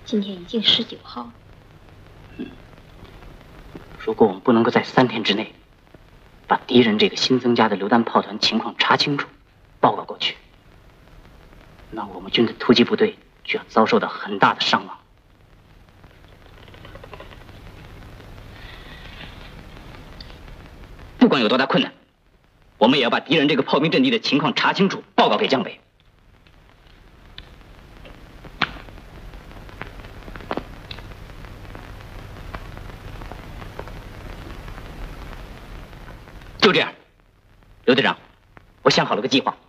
今天已经19号了。 如果我们不能够在3天之内把敌人这个新增加的榴弹炮团情况查清楚，报告过去，那我们军的突击部队就要遭受到很大的伤亡。不管有多大困难，我们也要把敌人这个炮兵阵地的情况查清楚，报告给江北。就这样，刘队长，我想好了个计划。